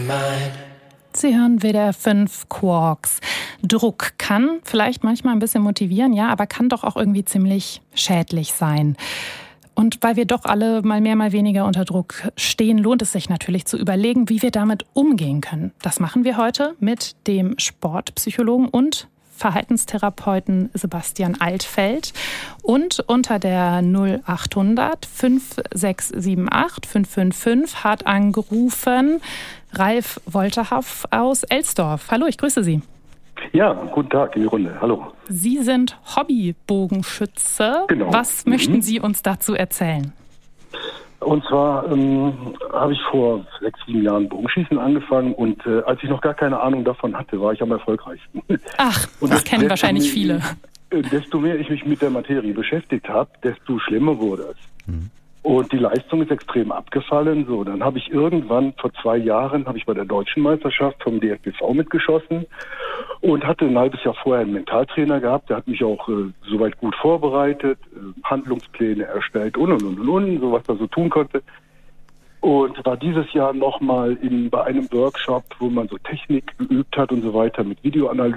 Sie hören WDR 5 Quarks. Druck kann vielleicht manchmal ein bisschen motivieren, ja, aber kann doch auch irgendwie ziemlich schädlich sein. Und weil wir doch alle mal mehr, mal weniger unter Druck stehen, lohnt es sich natürlich zu überlegen, wie wir damit umgehen können. Das machen wir heute mit dem Sportpsychologen und Verhaltenstherapeuten Sebastian Altfeld und unter der 0800 5678 555 hat angerufen Ralf Wolterhoff aus Elsdorf. Hallo, ich grüße Sie. Ja, guten Tag in die Runde. Hallo. Sie sind Hobbybogenschütze. Genau. Was möchten Sie uns dazu erzählen? Und zwar habe ich vor 6, 7 Jahren Bogenschießen angefangen und als ich noch gar keine Ahnung davon hatte, war ich am erfolgreichsten. Ach, und das kennen wahrscheinlich viele. Desto mehr ich mich mit der Materie beschäftigt habe, desto schlimmer wurde es. Und die Leistung ist extrem abgefallen. So, dann habe ich irgendwann vor 2 Jahren bei der Deutschen Meisterschaft vom DFBV mitgeschossen und hatte ein halbes Jahr vorher einen Mentaltrainer gehabt. Der hat mich auch soweit gut vorbereitet, Handlungspläne erstellt und, so was er so tun konnte. Und war dieses Jahr nochmal bei einem Workshop, wo man so Technik geübt hat und so weiter mit Videoanalyse.